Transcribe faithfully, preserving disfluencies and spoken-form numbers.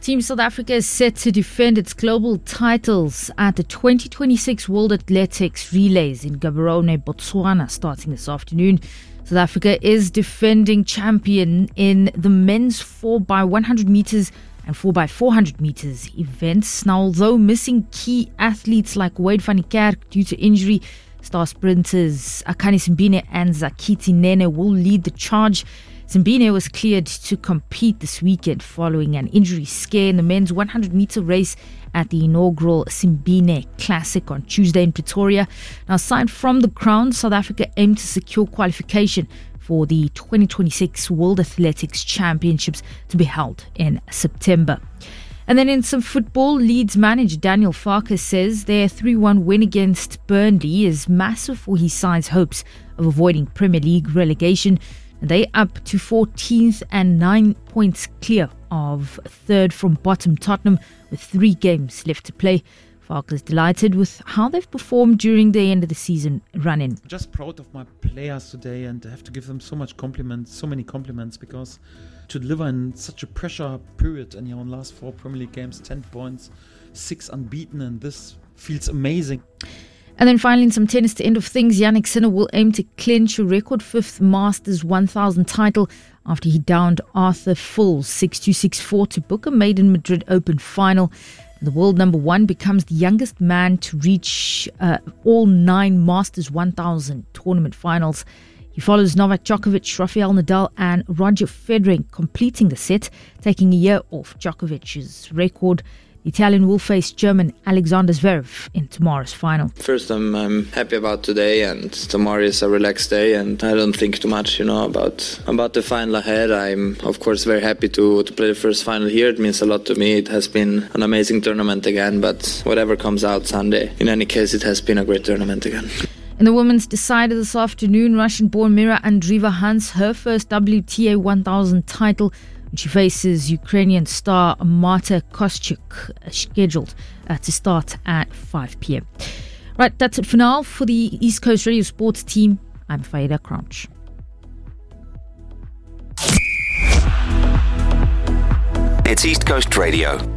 Team South Africa is set to defend its global titles at the twenty twenty-six World Athletics Relays in Gaborone, Botswana, starting this afternoon. South Africa is defending champion in the men's four by one hundred meters and four by four hundred meters events. Now, although missing key athletes like Wade van der Kerk due to injury, star sprinters Akani Simbine and Zakiti Nene will lead the charge. Simbine was cleared to compete this weekend following an injury scare in the men's one hundred meter race at the inaugural Simbine Classic on Tuesday in Pretoria. Now, aside from the crown, South Africa aimed to secure qualification for the twenty twenty-six World Athletics Championships to be held in September. And then in some football, Leeds manager Daniel Farke says their three one win against Burnley is massive for his side's hopes of avoiding Premier League relegation. They up to fourteenth and nine points clear of third from bottom Tottenham with three games left to play. Farke is delighted with how they've performed during the end of the season run-in. Just proud of my players today, and I have to give them so much compliments, so many compliments, because to deliver in such a pressure period and your last four Premier League games, ten points, six unbeaten, and this feels amazing. And then finally, in some tennis to end of things, Jannik Sinner will aim to clinch a record fifth Masters one thousand title after he downed Arthur Fuls six two six four to book a maiden Madrid Open final. The world number one becomes the youngest man to reach uh, all nine Masters one thousand tournament finals. He follows Novak Djokovic, Rafael Nadal and Roger Federer, completing the set, taking a year off Djokovic's record. The Italian will face German Alexander Zverev in tomorrow's final. First, I'm, I'm happy about today, and tomorrow is a relaxed day, and I don't think too much, you know, about about the final ahead. I'm, of course, very happy to, to play the first final here. It means a lot to me. It has been an amazing tournament again, but whatever comes out Sunday, in any case, it has been a great tournament again. In the women's decider this afternoon, Russian-born Mira Andreeva hunts her first W T A one thousand title. She faces Ukrainian star Marta Kostyuk, scheduled uh, to start at five p.m. Right, that's it for now. For the East Coast Radio Sports team, I'm Faida Crouch. It's East Coast Radio.